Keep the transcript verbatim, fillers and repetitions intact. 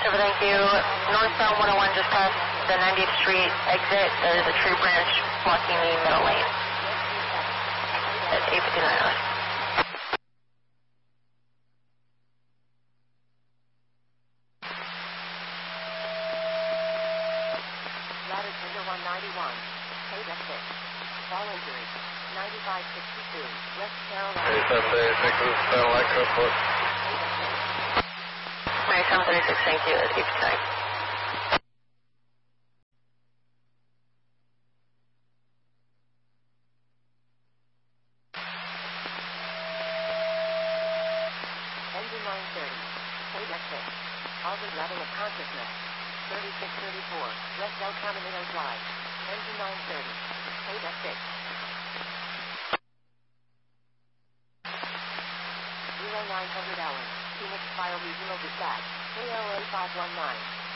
Trevor, thank you. Northbound one oh one just past the ninetieth Street exit. There's a tree branch blocking the middle lane. That's eight fifty-nine hours. Ladder Tender one ninety-one. K F six. Fall injury. ninety-five sixty-two. West Carolina. eighty-seven thirty-six is satellite code for ninety-seven thirty-six, thank you. That's eight fifty-nine. Engine nine thirty. K F six. Alvin level of consciousness. thirty-six thirty-four. West El Camino Drive. Engine nine thirty. K F six. nine hundred hours. Phoenix Fire Regional Dispatch. K L A five one nine.